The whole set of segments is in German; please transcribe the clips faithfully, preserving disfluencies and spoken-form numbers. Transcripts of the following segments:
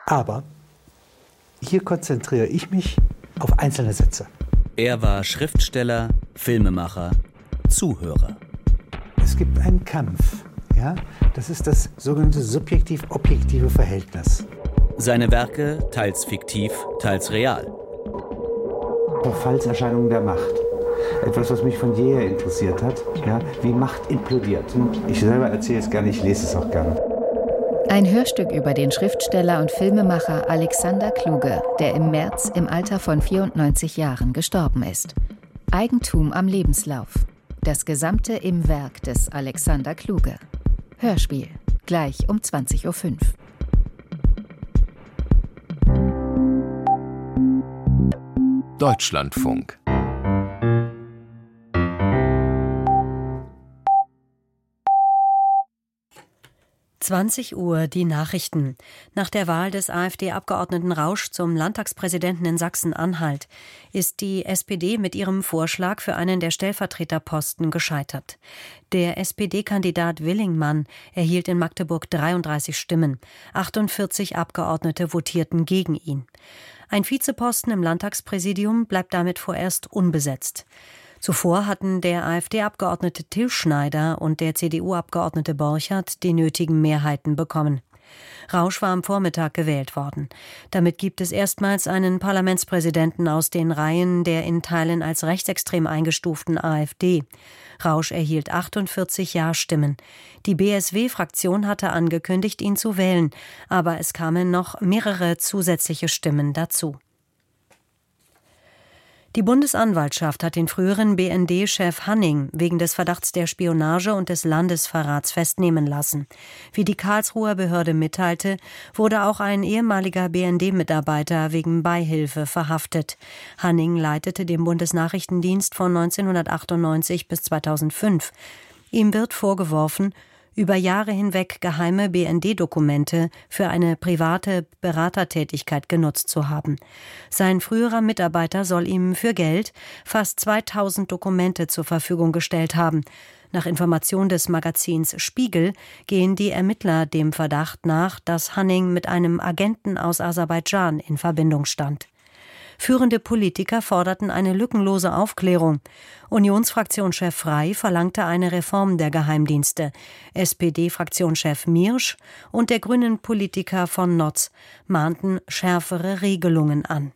Aber hier konzentriere ich mich auf einzelne Sätze. Er war Schriftsteller, Filmemacher, Zuhörer. Es gibt einen Kampf, ja? Das ist das sogenannte subjektiv-objektive Verhältnis. Seine Werke teils fiktiv, teils real. Verfallserscheinungen der Macht. Etwas, was mich von jeher interessiert hat, ja? Wie Macht implodiert. Ich selber erzähle es gerne, ich lese es auch gerne. Ein Hörstück über den Schriftsteller und Filmemacher Alexander Kluge, der im März im Alter von vierundneunzig Jahren gestorben ist. Eigentum am Lebenslauf. Das Gesamte im Werk des Alexander Kluge. Hörspiel. Gleich um zwanzig Uhr fünf. Deutschlandfunk. zwanzig Uhr die Nachrichten. Nach der Wahl des AfD-Abgeordneten Rausch zum Landtagspräsidenten in Sachsen-Anhalt ist die S P D mit ihrem Vorschlag für einen der Stellvertreterposten gescheitert. Der S P D-Kandidat Willingmann erhielt in Magdeburg dreiunddreißig Stimmen. achtundvierzig Abgeordnete votierten gegen ihn. Ein Vizeposten im Landtagspräsidium bleibt damit vorerst unbesetzt. Zuvor hatten der AfD-Abgeordnete Till Schneider und der C D U-Abgeordnete Borchert die nötigen Mehrheiten bekommen. Rausch war am Vormittag gewählt worden. Damit gibt es erstmals einen Parlamentspräsidenten aus den Reihen der in Teilen als rechtsextrem eingestuften AfD. Rausch erhielt achtundvierzig Ja-Stimmen. Die B S W-Fraktion hatte angekündigt, ihn zu wählen, aber es kamen noch mehrere zusätzliche Stimmen dazu. Die Bundesanwaltschaft hat den früheren B N D-Chef Hanning wegen des Verdachts der Spionage und des Landesverrats festnehmen lassen. Wie die Karlsruher Behörde mitteilte, wurde auch ein ehemaliger B N D-Mitarbeiter wegen Beihilfe verhaftet. Hanning leitete den Bundesnachrichtendienst von neunzehnhundertachtundneunzig bis zweitausendfünf. Ihm wird vorgeworfen, über Jahre hinweg geheime B N D-Dokumente für eine private Beratertätigkeit genutzt zu haben. Sein früherer Mitarbeiter soll ihm für Geld fast zweitausend Dokumente zur Verfügung gestellt haben. Nach Information des Magazins Spiegel gehen die Ermittler dem Verdacht nach, dass Hanning mit einem Agenten aus Aserbaidschan in Verbindung stand. Führende Politiker forderten eine lückenlose Aufklärung. Unionsfraktionschef Frey verlangte eine Reform der Geheimdienste. S P D-Fraktionschef Miersch und der Grünen-Politiker von Notz mahnten schärfere Regelungen an.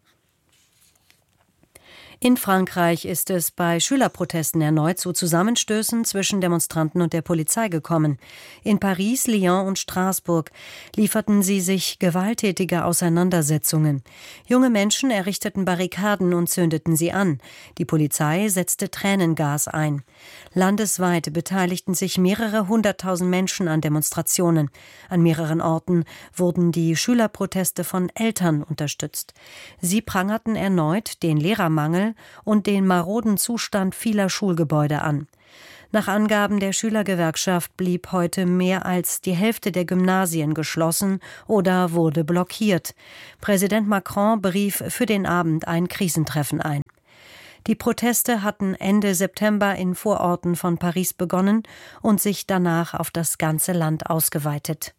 In Frankreich ist es bei Schülerprotesten erneut zu Zusammenstößen zwischen Demonstranten und der Polizei gekommen. In Paris, Lyon und Straßburg lieferten sie sich gewalttätige Auseinandersetzungen. Junge Menschen errichteten Barrikaden und zündeten sie an. Die Polizei setzte Tränengas ein. Landesweit beteiligten sich mehrere hunderttausend Menschen an Demonstrationen. An mehreren Orten wurden die Schülerproteste von Eltern unterstützt. Sie prangerten erneut den Lehrermangel und den maroden Zustand vieler Schulgebäude an. Nach Angaben der Schülergewerkschaft blieb heute mehr als die Hälfte der Gymnasien geschlossen oder wurde blockiert. Präsident Macron berief für den Abend ein Krisentreffen ein. Die Proteste hatten Ende September in Vororten von Paris begonnen und sich danach auf das ganze Land ausgeweitet.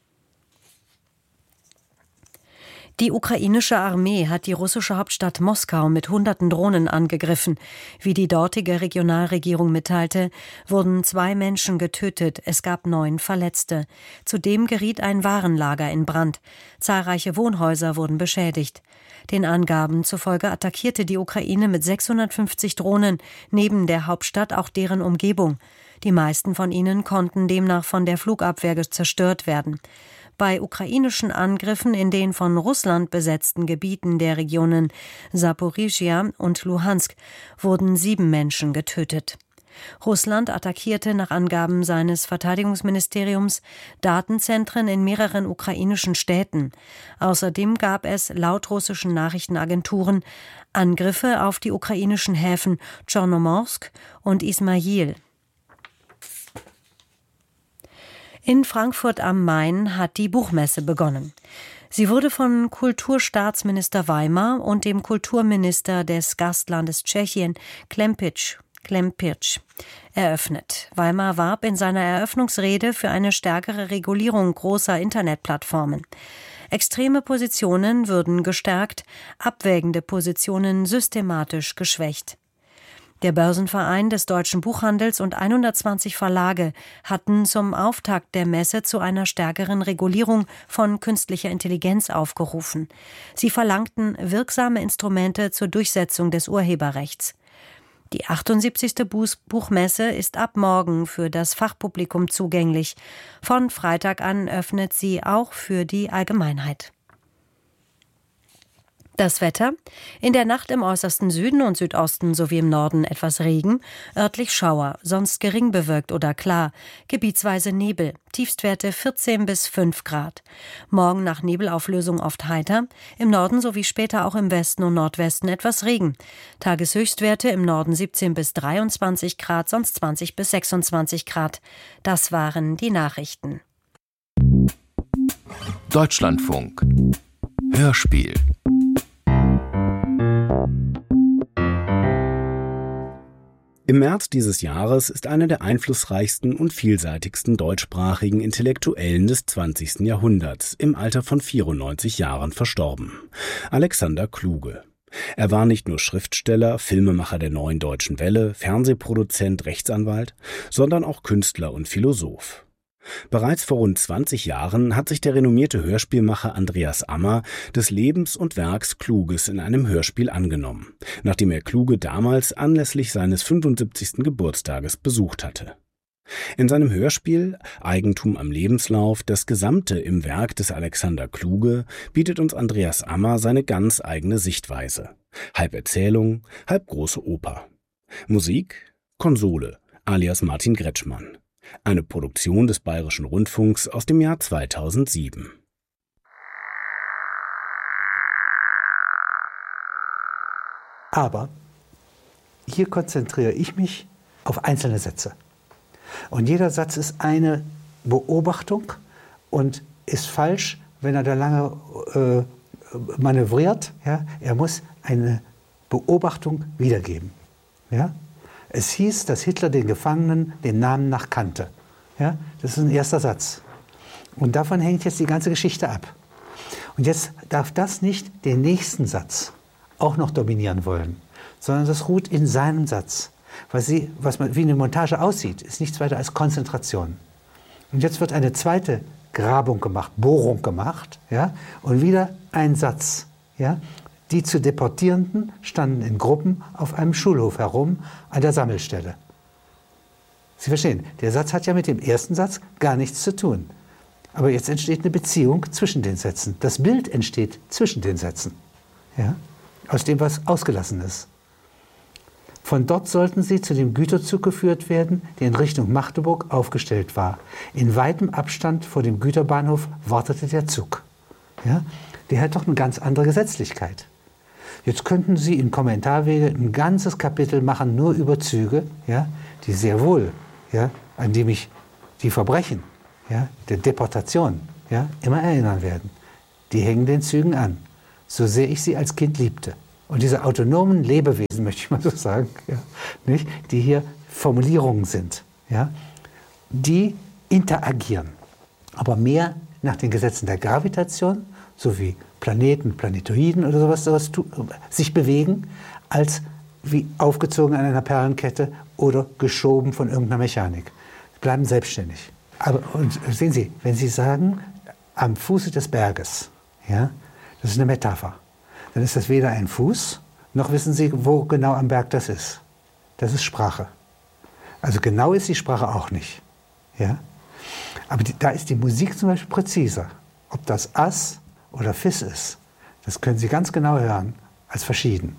Die ukrainische Armee hat die russische Hauptstadt Moskau mit hunderten Drohnen angegriffen. Wie die dortige Regionalregierung mitteilte, wurden zwei Menschen getötet, es gab neun Verletzte. Zudem geriet ein Warenlager in Brand. Zahlreiche Wohnhäuser wurden beschädigt. Den Angaben zufolge attackierte die Ukraine mit sechshundertfünfzig Drohnen neben der Hauptstadt auch deren Umgebung. Die meisten von ihnen konnten demnach von der Flugabwehr zerstört werden. Bei ukrainischen Angriffen in den von Russland besetzten Gebieten der Regionen Saporischschja und Luhansk wurden sieben Menschen getötet. Russland attackierte nach Angaben seines Verteidigungsministeriums Datenzentren in mehreren ukrainischen Städten. Außerdem gab es laut russischen Nachrichtenagenturen Angriffe auf die ukrainischen Häfen Tschornomorsk und Ismail. In Frankfurt am Main hat die Buchmesse begonnen. Sie wurde von Kulturstaatsminister Weimer und dem Kulturminister des Gastlandes Tschechien, Klempič, Klempič, eröffnet. Weimer warb in seiner Eröffnungsrede für eine stärkere Regulierung großer Internetplattformen. Extreme Positionen würden gestärkt, abwägende Positionen systematisch geschwächt. Der Börsenverein des deutschen Buchhandels und hundertzwanzig Verlage hatten zum Auftakt der Messe zu einer stärkeren Regulierung von künstlicher Intelligenz aufgerufen. Sie verlangten wirksame Instrumente zur Durchsetzung des Urheberrechts. Die achtundsiebzigste Buchmesse ist ab morgen für das Fachpublikum zugänglich. Von Freitag an öffnet sie auch für die Allgemeinheit. Das Wetter: In der Nacht im äußersten Süden und Südosten sowie im Norden etwas Regen, örtlich Schauer, sonst gering bewölkt oder klar, gebietsweise Nebel, Tiefstwerte vierzehn bis fünf Grad. Morgen nach Nebelauflösung oft heiter, im Norden sowie später auch im Westen und Nordwesten etwas Regen. Tageshöchstwerte im Norden siebzehn bis dreiundzwanzig Grad, sonst zwanzig bis sechsundzwanzig Grad. Das waren die Nachrichten. Deutschlandfunk Hörspiel. Im März dieses Jahres ist einer der einflussreichsten und vielseitigsten deutschsprachigen Intellektuellen des zwanzigsten Jahrhunderts im Alter von vierundneunzig Jahren verstorben. Alexander Kluge. Er war nicht nur Schriftsteller, Filmemacher der Neuen Deutschen Welle, Fernsehproduzent, Rechtsanwalt, sondern auch Künstler und Philosoph. Bereits vor rund zwanzig Jahren hat sich der renommierte Hörspielmacher Andreas Ammer des Lebens und Werks Kluges in einem Hörspiel angenommen, nachdem er Kluge damals anlässlich seines fünfundsiebzigsten Geburtstages besucht hatte. In seinem Hörspiel Eigentum am Lebenslauf, das Gesamte im Werk des Alexander Kluge, bietet uns Andreas Ammer seine ganz eigene Sichtweise. Halb Erzählung, halb große Oper. Musik: Konsole, alias Martin Gretschmann. Eine Produktion des Bayerischen Rundfunks aus dem Jahr zweitausendsieben. Aber hier konzentriere ich mich auf einzelne Sätze. Und jeder Satz ist eine Beobachtung und ist falsch, wenn er da lange äh, manövriert. Ja? Er muss eine Beobachtung wiedergeben. Ja? Es hieß, dass Hitler den Gefangenen den Namen nach kannte. Ja, das ist ein erster Satz. Und davon hängt jetzt die ganze Geschichte ab. Und jetzt darf das nicht den nächsten Satz auch noch dominieren wollen, sondern das ruht in seinem Satz. Was, sie, was man, wie eine Montage aussieht, ist nichts weiter als Konzentration. Und jetzt wird eine zweite Grabung gemacht, Bohrung gemacht, ja, und wieder ein Satz. Ja. Die zu Deportierenden standen in Gruppen auf einem Schulhof herum an der Sammelstelle. Sie verstehen, der Satz hat ja mit dem ersten Satz gar nichts zu tun. Aber jetzt entsteht eine Beziehung zwischen den Sätzen. Das Bild entsteht zwischen den Sätzen. Ja? Aus dem, was ausgelassen ist. Von dort sollten sie zu dem Güterzug geführt werden, der in Richtung Magdeburg aufgestellt war. In weitem Abstand vor dem Güterbahnhof wartete der Zug. Ja? Der hat doch eine ganz andere Gesetzlichkeit. Jetzt könnten Sie in Kommentarwege ein ganzes Kapitel machen, nur über Züge, ja, die sehr wohl, ja, an die mich die Verbrechen, ja, der Deportation, ja, immer erinnern werden. Die hängen den Zügen an, so sehr ich sie als Kind liebte. Und diese autonomen Lebewesen, möchte ich mal so sagen, ja, nicht, die hier Formulierungen sind, ja, die interagieren, aber mehr nach den Gesetzen der Gravitation, so wie Planeten, Planetoiden oder sowas, sowas sich bewegen, als wie aufgezogen an einer Perlenkette oder geschoben von irgendeiner Mechanik. Sie bleiben selbstständig. Aber und sehen Sie, wenn Sie sagen, am Fuße des Berges, ja, das ist eine Metapher, dann ist das weder ein Fuß, noch wissen Sie, wo genau am Berg das ist. Das ist Sprache. Also genau ist die Sprache auch nicht. Ja? Aber die, da ist die Musik zum Beispiel präziser. Ob das Ass oder Fis ist, das können Sie ganz genau hören, als verschieden.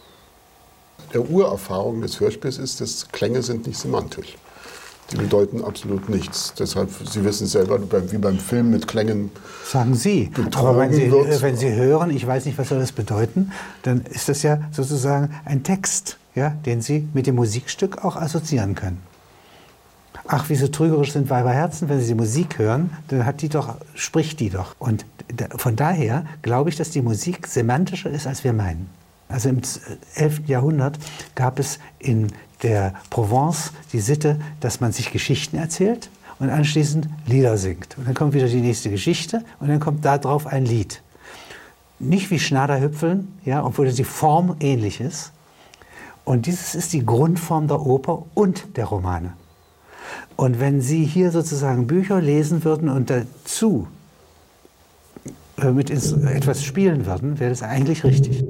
Der Urerfahrung des Hörspiels ist, dass Klänge sind nicht semantisch. Die bedeuten absolut nichts. Deshalb, Sie wissen selber, wie beim Film mit Klängen sagen Sie. Aber wenn Sie, wird. wenn Sie hören, ich weiß nicht, was soll das bedeuten, dann ist das ja sozusagen ein Text, ja, den Sie mit dem Musikstück auch assoziieren können. Ach, wie so trügerisch sind Weiberherzen, wenn Sie die Musik hören, dann hat die doch, spricht die doch. Und von daher glaube ich, dass die Musik semantischer ist, als wir meinen. Also im elften Jahrhundert gab es in der Provence die Sitte, dass man sich Geschichten erzählt und anschließend Lieder singt. Und dann kommt wieder die nächste Geschichte und dann kommt da drauf ein Lied. Nicht wie Schnaderhüpfeln, ja, obwohl die Form ähnlich ist. Und dieses ist die Grundform der Oper und der Romane. Und wenn Sie hier sozusagen Bücher lesen würden und dazu äh, mit etwas spielen würden, wäre das eigentlich richtig.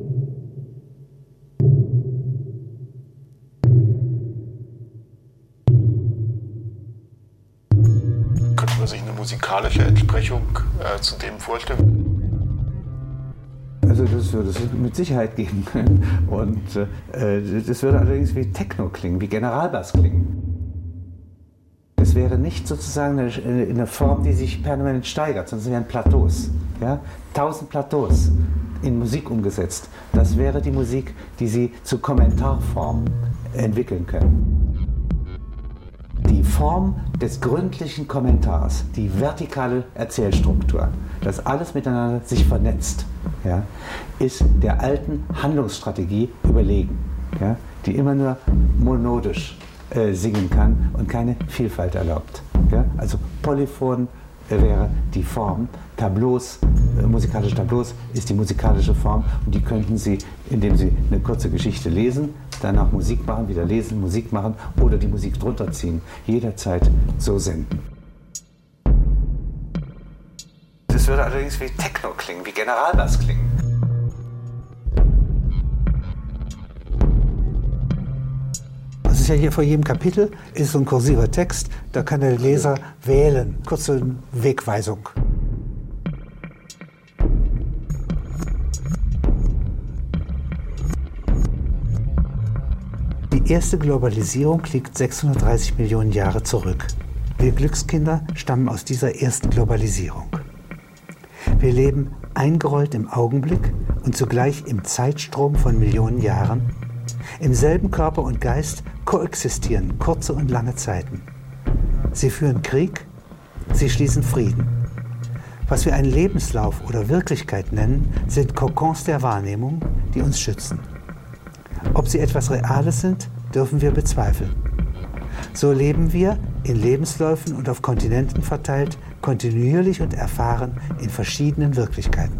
Könnte man sich eine musikalische Entsprechung äh, zu dem vorstellen? Also das würde es mit Sicherheit geben können. Und äh, das würde allerdings wie Techno klingen, wie Generalbass klingen. Es wäre nicht sozusagen eine, eine Form, die sich permanent steigert, sondern es wären Plateaus. Ja? Tausend Plateaus in Musik umgesetzt. Das wäre die Musik, die Sie zu Kommentarform entwickeln können. Die Form des gründlichen Kommentars, die vertikale Erzählstruktur, das alles miteinander sich vernetzt, ja, ist der alten Handlungsstrategie überlegen, ja, die immer nur monodisch äh, singen kann und keine Vielfalt erlaubt. Ja. Also Polyphon äh, wäre die Form, Tableaus, äh, musikalische Tableaus ist die musikalische Form und die könnten Sie, indem Sie eine kurze Geschichte lesen, danach Musik machen, wieder lesen, Musik machen oder die Musik drunter ziehen, jederzeit so senden. Das würde allerdings wie Techno klingen, wie Generalbass klingen. Das ist ja hier vor jedem Kapitel, ist so ein kursiver Text, da kann der Leser wählen, kurze Wegweisung. Die erste Globalisierung liegt sechshundertdreißig Millionen Jahre zurück. Wir Glückskinder stammen aus dieser ersten Globalisierung. Wir leben eingerollt im Augenblick und zugleich im Zeitstrom von Millionen Jahren. Im selben Körper und Geist koexistieren kurze und lange Zeiten. Sie führen Krieg, sie schließen Frieden. Was wir einen Lebenslauf oder Wirklichkeit nennen, sind Kokons der Wahrnehmung, die uns schützen. Ob sie etwas Reales sind, dürfen wir bezweifeln. So leben wir in Lebensläufen und auf Kontinenten verteilt, kontinuierlich und erfahren in verschiedenen Wirklichkeiten.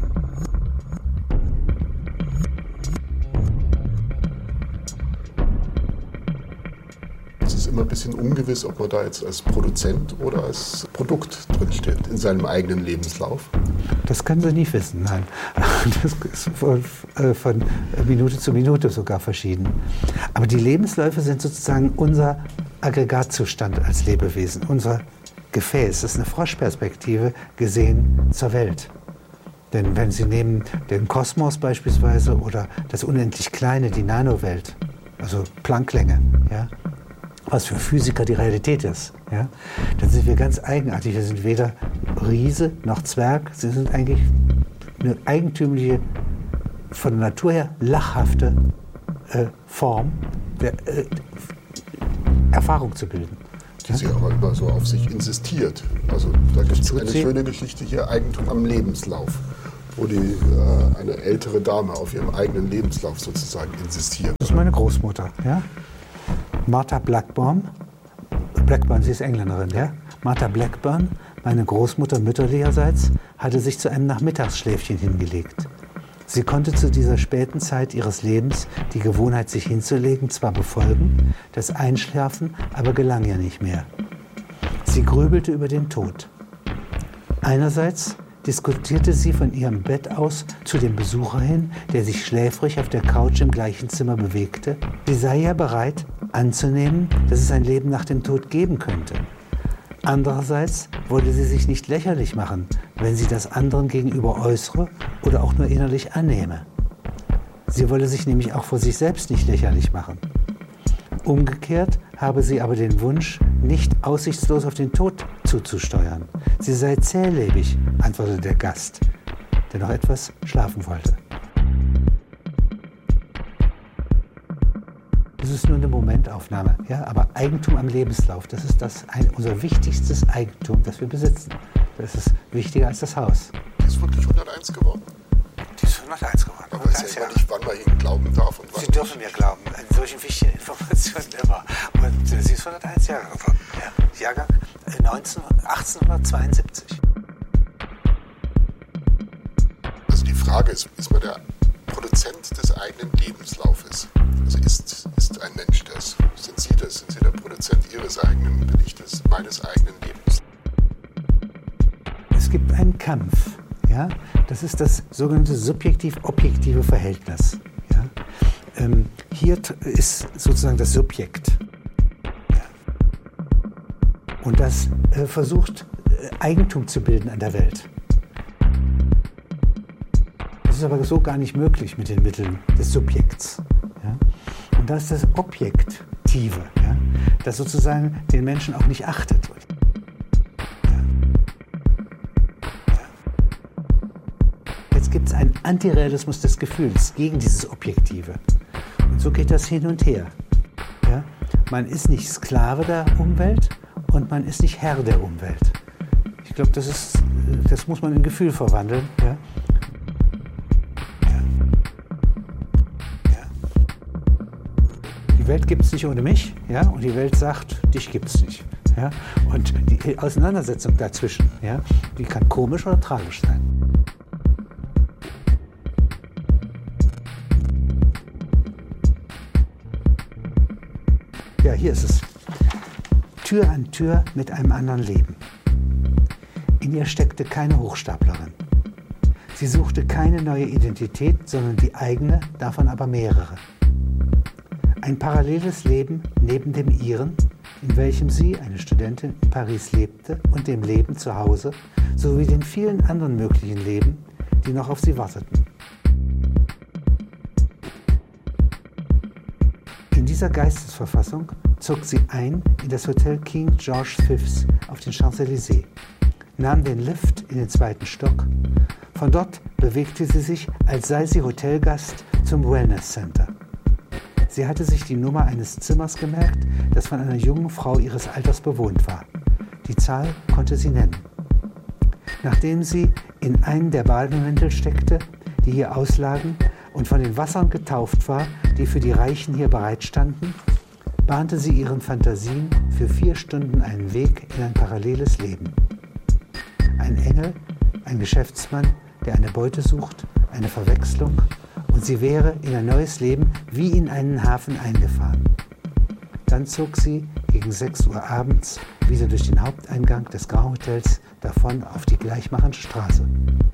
Es ist immer ein bisschen ungewiss, ob man da jetzt als Produzent oder als Produkt drinsteht in seinem eigenen Lebenslauf. Das können Sie nie wissen, nein. Das ist von, von Minute zu Minute sogar verschieden. Aber die Lebensläufe sind sozusagen unser Aggregatzustand als Lebewesen, unser Gefäß. Das ist eine Froschperspektive gesehen zur Welt. Denn wenn Sie nehmen den Kosmos beispielsweise oder das unendlich Kleine, die Nanowelt, also Plancklänge, ja, was für Physiker die Realität ist, ja, dann sind wir ganz eigenartig. Wir sind weder Riese noch Zwerg. Sie sind eigentlich eine eigentümliche, von der Natur her lachhafte äh, Form der äh, Erfahrung zu bilden. Die sie aber immer so auf sich insistiert. Also da gibt es eine schöne Geschichte hier, Eigentum am Lebenslauf, wo die, äh, eine ältere Dame auf ihrem eigenen Lebenslauf sozusagen insistiert. Das ist meine Großmutter, ja. Martha Blackburn, Blackburn, sie ist Engländerin, ja. Martha Blackburn, meine Großmutter mütterlicherseits, hatte sich zu einem Nachmittagsschläfchen hingelegt. Sie konnte zu dieser späten Zeit ihres Lebens die Gewohnheit, sich hinzulegen, zwar befolgen, das Einschlafen aber gelang ihr nicht mehr. Sie grübelte über den Tod. Einerseits diskutierte sie von ihrem Bett aus zu dem Besucher hin, der sich schläfrig auf der Couch im gleichen Zimmer bewegte. Sie sei ja bereit, anzunehmen, dass es ein Leben nach dem Tod geben könnte. Andererseits wollte sie sich nicht lächerlich machen, wenn sie das anderen gegenüber äußere oder auch nur innerlich annehme. Sie wolle sich nämlich auch vor sich selbst nicht lächerlich machen. Umgekehrt habe sie aber den Wunsch, nicht aussichtslos auf den Tod zuzusteuern. Sie sei zählebig, antwortete der Gast, der noch etwas schlafen wollte. Das ist nur eine Momentaufnahme, ja? Aber Eigentum am Lebenslauf, das ist das, ein, unser wichtigstes Eigentum, das wir besitzen. Das ist wichtiger als das Haus. Die ist wirklich hunderteins geworden? Die ist hunderteins geworden. Aber ich weiß ja immer nicht, wann man Ihnen glauben darf und wann Sie dürfen mir glauben, an solchen wichtigen Informationen immer. Und äh, sie ist hunderteins Jahre geworden. Ja. Jahrgang äh, achtzehnhundertzweiundsiebzig. Also die Frage ist, ist man der Produzent des eigenen Lebenslaufes? Also ist, ist ein Mensch das? Sind Sie das? Sind Sie der Produzent Ihres eigenen, bin ich das, meines eigenen Lebenslaufes? Es gibt einen Kampf. Ja? Das ist das sogenannte subjektiv-objektive Verhältnis. Ja? Ähm, hier ist sozusagen das Subjekt. Ja? Und das äh, versucht, äh, Eigentum zu bilden an der Welt. Das ist aber so gar nicht möglich mit den Mitteln des Subjekts. Ja? Und das ist das Objektive, ja? Das sozusagen den Menschen auch nicht achtet. Gibt es einen Antirealismus des Gefühls gegen dieses Objektive. Und so geht das hin und her. Ja? Man ist nicht Sklave der Umwelt und man ist nicht Herr der Umwelt. Ich glaube, das ist, das muss man in Gefühl verwandeln. Ja? Ja. Ja. Die Welt gibt es nicht ohne mich, ja? Und die Welt sagt, dich gibt es nicht. Ja? Und die Auseinandersetzung dazwischen, ja? Die kann komisch oder tragisch sein. Ja, hier ist es. Tür an Tür mit einem anderen Leben. In ihr steckte keine Hochstaplerin. Sie suchte keine neue Identität, sondern die eigene, davon aber mehrere. Ein paralleles Leben neben dem ihren, in welchem sie, eine Studentin, in Paris lebte und dem Leben zu Hause, sowie den vielen anderen möglichen Leben, die noch auf sie warteten. In dieser Geistesverfassung zog sie ein in das Hotel King George Fifth auf den Champs-Élysées, nahm den Lift in den zweiten Stock. Von dort bewegte sie sich, als sei sie Hotelgast, zum Wellness Center. Sie hatte sich die Nummer eines Zimmers gemerkt, das von einer jungen Frau ihres Alters bewohnt war. Die Zahl konnte sie nennen. Nachdem sie in einen der Bademäntel steckte, die hier auslagen, und von den Wassern getauft war, die für die Reichen hier bereitstanden, bahnte sie ihren Fantasien für vier Stunden einen Weg in ein paralleles Leben. Ein Engel, ein Geschäftsmann, der eine Beute sucht, eine Verwechslung, und sie wäre in ein neues Leben wie in einen Hafen eingefahren. Dann zog sie gegen sechs Uhr abends wieder durch den Haupteingang des Grand Hotels davon auf die gleichmachende Straße.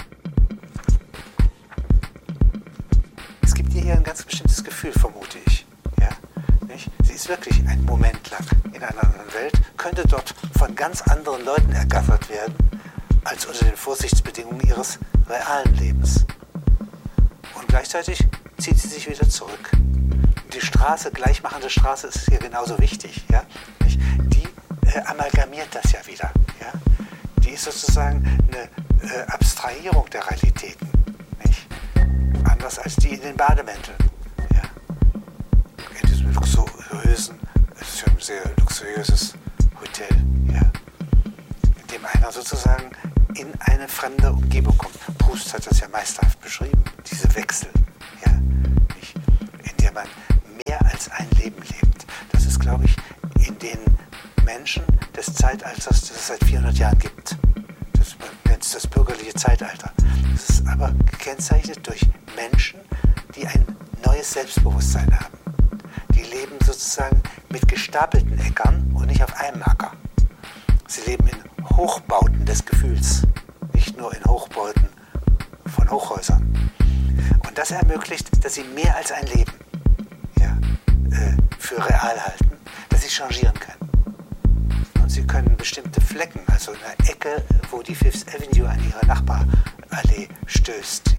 Es gibt ihr hier ein ganz bestimmtes Gefühl, vermute ich. Ja? Nicht? Sie ist wirklich ein Moment lang in einer anderen Welt, könnte dort von ganz anderen Leuten ergattert werden, als unter den Vorsichtsbedingungen ihres realen Lebens. Und gleichzeitig zieht sie sich wieder zurück. Die Straße, gleichmachende Straße, ist hier genauso wichtig. Ja? Nicht? Die äh, amalgamiert das ja wieder. Ja? Die ist sozusagen eine äh, Abstrahierung der Realitäten. Nicht? Anders als die in den Bademänteln. Ja? In diesem luxuriösen, es ist ja ein sehr luxuriöses Hotel, ja? In dem einer sozusagen in eine fremde Umgebung kommt. Proust hat das ja meisterhaft beschrieben, diese Wechsel, ja? Nicht? In der man mehr als ein Leben lebt. Das ist, glaube ich, in den Menschen des Zeitalters, das es seit vierhundert Jahren gibt. Das nennt es das bürgerliche Zeitalter. Das ist aber gekennzeichnet durch Menschen, die ein neues Selbstbewusstsein haben. Die leben sozusagen mit gestapelten Äckern und nicht auf einem Acker. Sie leben in Hochbauten des Gefühls, nicht nur in Hochbauten von Hochhäusern. Und das ermöglicht, dass sie mehr als ein Leben ja, äh, für real halten, dass sie changieren können. Und sie können bestimmte Flecken, also eine Ecke, wo die Fifth Avenue an ihre Nachbarallee stößt,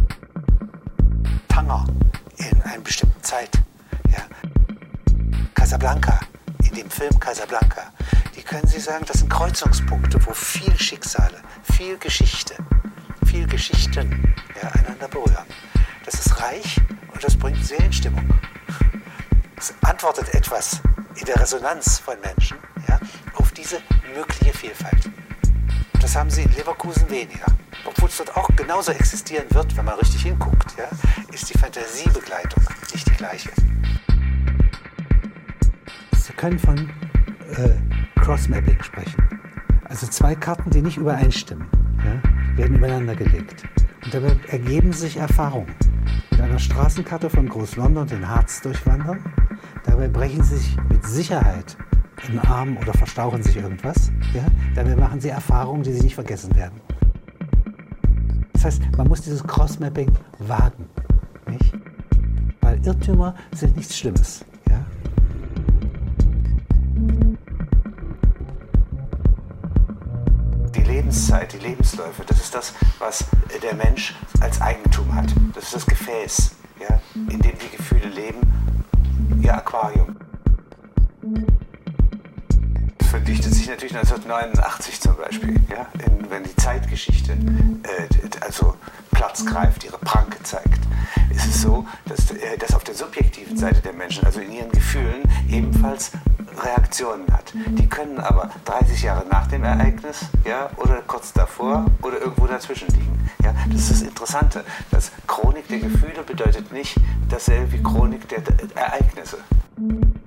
Tanger in einer bestimmten Zeit, ja. Casablanca, in dem Film Casablanca, die können Sie sagen, das sind Kreuzungspunkte, wo viel Schicksale, viel Geschichte, viel Geschichten ja, einander berühren. Das ist reich und das bringt Seelenstimmung. Es antwortet etwas in der Resonanz von Menschen ja, auf diese mögliche Vielfalt. Und das haben sie in Leverkusen weniger. obwohl es dort auch genauso existieren wird, wenn man richtig hinguckt, ja, ist die Fantasiebegleitung nicht die gleiche. Sie können von äh, Crossmapping sprechen. Also zwei Karten, die nicht übereinstimmen, ja, werden übereinander gelegt. Und dabei ergeben sich Erfahrungen. Mit einer Straßenkarte von Groß-London den Harz durchwandern. Dabei brechen sie sich mit Sicherheit einen Arm oder verstauchen sich irgendwas. Ja? Dabei machen sie Erfahrungen, die sie nicht vergessen werden. Das heißt, man muss dieses Crossmapping wagen. Nicht? Weil Irrtümer sind nichts Schlimmes. Ja? Die Lebenszeit, die Lebensläufe, das ist das, was der Mensch als Eigentum hat. Das ist das Gefäß, ja, in dem die Gefühle leben, ihr Aquarium. Das verdichtet sich natürlich neunzehnhundertneunundachtzig zum Beispiel, ja, in, wenn die Zeitgeschichte äh, also Platz greift, ihre Pranke zeigt. Ist es so, dass, äh, dass auf der subjektiven Seite der Menschen, also in ihren Gefühlen, ebenfalls Reaktionen hat. Die können aber dreißig Jahre nach dem Ereignis, ja, oder kurz davor oder irgendwo dazwischen liegen. Ja, das ist das Interessante. Das Chronik der Gefühle bedeutet nicht dasselbe wie Chronik der Ereignisse.